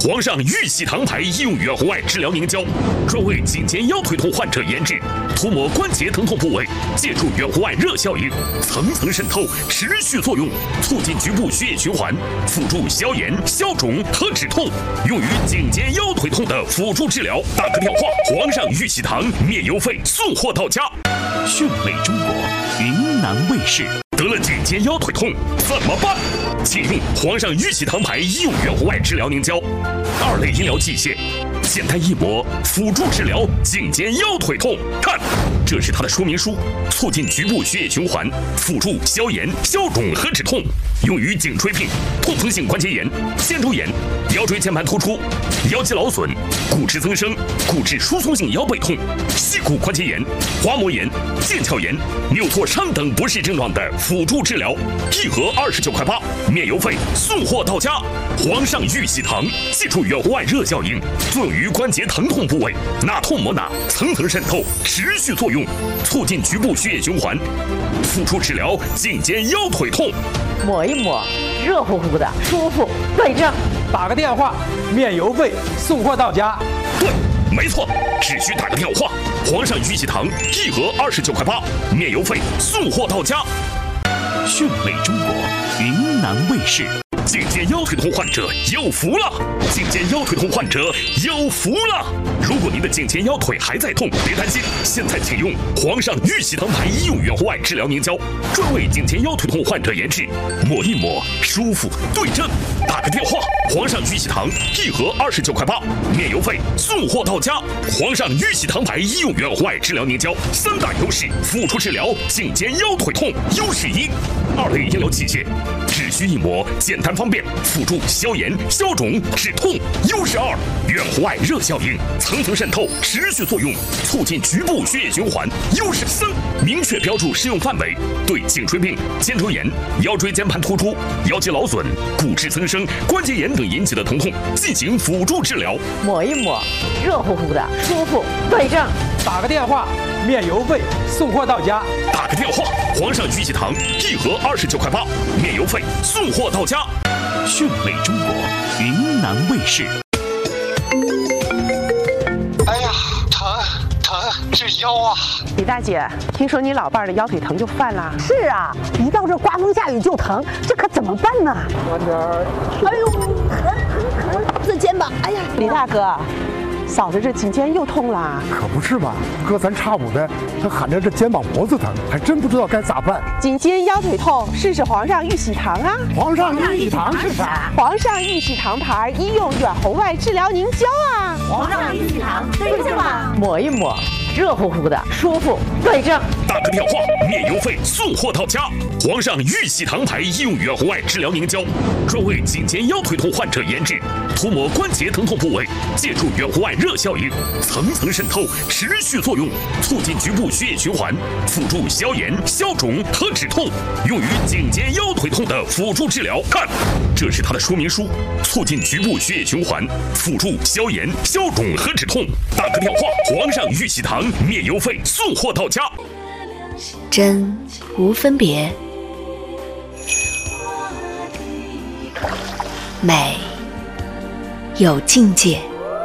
皇上玉玺堂牌医用远红外治疗凝胶，专为颈肩腰腿痛患者研制，涂抹关节疼痛部位，借助远红外热效应，层层渗透，持续作用，促进局部血液循环，辅助消炎、消肿和止痛，用于颈肩腰腿痛的辅助治疗。打个电话，皇上玉玺堂免邮费送货到家。 讯美中国，云南卫视。 得了颈肩腰腿痛怎么办？请用皇上玉玺堂牌医用远红外治疗凝胶，2类医疗器械，简单一抹，辅助治疗颈肩腰腿痛。看，这是它的说明书，促进局部血液循环，辅助消炎、消肿和止痛，用于颈椎病、痛风性关节炎、肩周炎、腰椎间盘突出、腰肌劳损、骨质增生、骨质疏松性腰背痛、膝骨关节炎、滑膜炎、腱鞘炎、扭挫伤等不适症状的辅助治疗，1盒29.8块，免邮费送货到家。皇上玉玺堂借助远红外热效应，作用于关节疼痛部位，哪痛抹哪，层层渗透，持续作用，促进局部血液循环，辅助治疗颈肩腰腿痛。 抹一抹，热乎乎的，舒服，对症。 打个电话，免邮费送货到家。 对，没错，只需打个电话。皇上玉玺堂1盒29.8块，免邮费送货到家。 讯美中国，云南卫视。 颈肩腰腿痛患者有福了！颈肩腰腿痛患者有福了！如果您的颈肩腰腿还在痛，别担心，现在请用皇上玉玺堂牌医用远红外治疗凝胶，专为颈肩腰腿痛患者研制，抹一抹，舒服对症。打个电话，皇上玉玺堂1盒29.8块，免邮费送货到家。皇上玉玺堂牌医用远红外治疗凝胶3大优势，辅助治疗颈肩腰腿痛。优势1，2类医疗器械，只需一抹，简单方便，辅助消炎、消肿、止痛。优势2，远红外热效应，层层渗透，持续作用，促进局部血液循环。优势3，明确标注适用范围，对颈椎病、肩周炎、腰椎间盘突出、腰肌劳损、骨质增生、关节炎等引起的疼痛进行辅助治疗。 抹一抹，热乎乎的，舒服对症。 打个电话，免邮费送货到家。 打个电话，皇上玉玺堂1盒29.8块，免邮费送货到家。 讯美中国，云南卫视。 哎呀，疼，这腰啊！ 李大姐，听说你老伴儿的腰腿疼就犯了？ 是啊，一到这刮风下雨就疼，这可怎么办呢？ 慢点儿。 哎呦，疼！这肩膀，哎呀， 李大哥，嫂子这颈肩又痛了。 可不是吧？隔三差五的，他喊着这肩膀脖子疼，还真不知道该咋办。 颈肩腰腿痛，试试皇上玉玺堂啊！ 皇上玉玺堂是啥？ 皇上玉玺堂牌医用远红外治疗凝胶啊！ 皇上玉玺堂对症吧？ 抹一抹，热乎乎的，舒服对症。 打个电话，免邮费送货到家。皇上玉玺堂牌医用远红外治疗凝胶，专为颈肩腰腿痛患者研制，涂抹关节疼痛部位，借助远红外热效应，层层渗透，持续作用，促进局部血液循环，辅助消炎、消肿和止痛，用于颈肩腰腿痛的辅助治疗。看，这是它的说明书，促进局部血液循环，辅助消炎、消肿和止痛。打个电话，皇上玉玺堂免邮费送货到家。 真无分别，美有境界。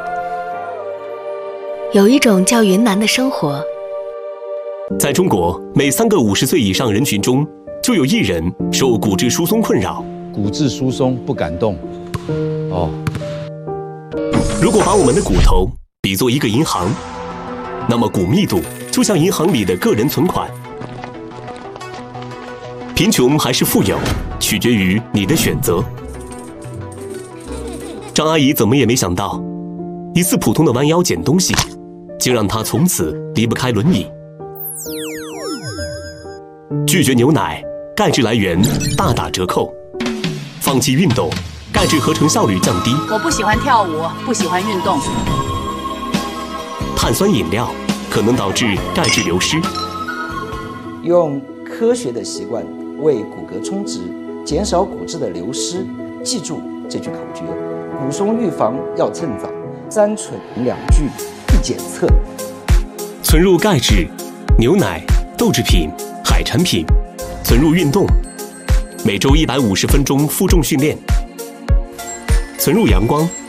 有一种叫云南的生活， 在中国，每3个50岁以上人群中，就有1人受骨质疏松困扰。 骨质疏松不敢动。哦， 如果把我们的骨头比作一个银行，那么骨密度就像银行里的个人存款。贫穷还是富有，取决于你的选择。张阿姨怎么也没想到，一次普通的弯腰捡东西，竟让她从此离不开轮椅。拒绝牛奶，钙质来源大打折扣；放弃运动，钙质合成效率降低。 我不喜欢跳舞，不喜欢运动。 碳酸饮料可能导致钙质流失。 用科学的习惯为骨骼充值，减少骨质的流失。记住这句口诀：骨松预防要趁早，3蠢2拒1检测。 存入钙质，牛奶、豆制品、海产品；存入运动，每周150分钟负重训练；存入阳光，